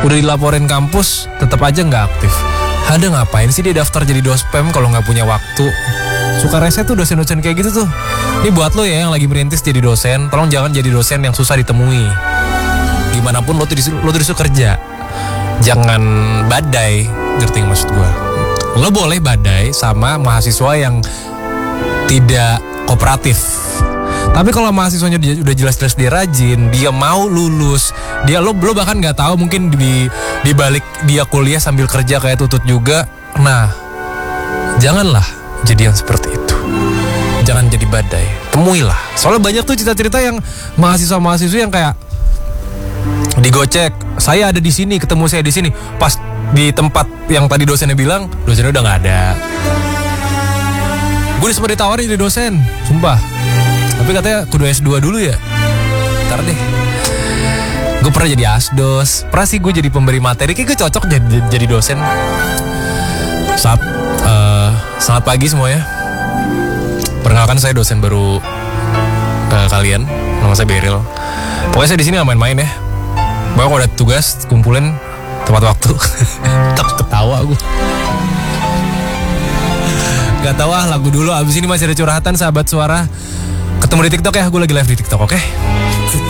Udah dilaporin kampus, tetap aja nggak aktif. Ada ngapain sih dia daftar jadi dospem kalau nggak punya waktu? Suka rese tuh dosen-dosen kayak gitu tuh. Ini buat lo ya yang lagi merintis jadi dosen, tolong jangan jadi dosen yang susah ditemui. Gimana pun lo tuh disuruh kerja, jangan badai, ngerti yang maksud gue? Lo boleh badai sama mahasiswa yang tidak kooperatif. Tapi kalau mahasiswanya udah jelas-jelas dia rajin, dia mau lulus, lo bahkan nggak tahu mungkin di balik dia kuliah sambil kerja kayak Tutut juga. Nah, janganlah jadi yang seperti itu. Jangan jadi badai, temuilah. Soalnya banyak tuh cerita-cerita yang mahasiswa yang kayak digocek, saya ada di sini, ketemu saya di sini. Pas di tempat yang tadi dosennya bilang, dosennya udah nggak ada. Gue sempat ditawarin jadi dosen, sumpah. Tapi katanya kudu S2 dulu ya. Ntar deh. Gue pernah jadi asdos, pernah sih gue jadi pemberi materi. Kayak gue cocok jadi dosen. Selamat pagi semuanya. Perkenalkan saya dosen baru kalian. Nama saya Beril. Pokoknya saya di sini nggak main-main ya. Pokoknya kalau ada tugas kumpulin tepat waktu. Tak ketawa gue. Gak tau ah, lagu dulu. Abis ini masih ada curhatan sahabat suara. Ketemu di TikTok ya, gue lagi live di TikTok, oke?